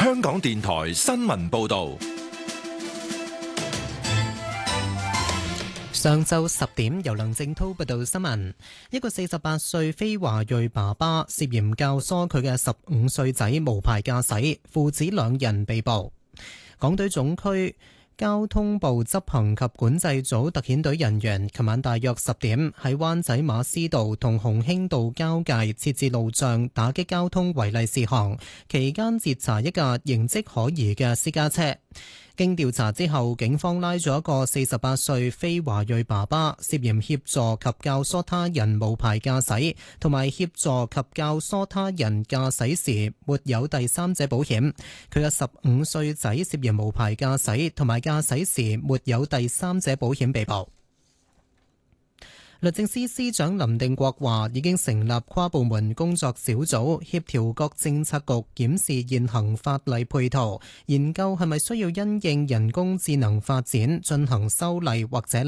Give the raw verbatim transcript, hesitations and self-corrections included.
香港電台新聞報道。 上晝十點，由梁正濤報道新聞。一個四十八歲非華裔爸爸涉嫌教唆佢嘅十五歲仔無牌駕駛，父子兩人被捕。港隊總區交通部執行及管制組特遣隊人員琴晚大約十點喺灣仔馬師道同鴻興道交界設置路障，打擊交通違例事項，期間截查一架形跡可疑嘅私家車。經調查之後，警方拉咗一個四十八歲非華裔爸爸，涉嫌協助及教唆他人無牌駕駛，同埋協助及教唆他人駕駛時沒有第三者保險。佢嘅十五歲仔涉嫌無牌駕駛同埋駕駛時沒有第三者保險被捕。律政司司長林定國話，已經成立跨部門工作小組，協調各政策局檢視現行法例配套，研究係咪需要因應人工智能發展進行修例或者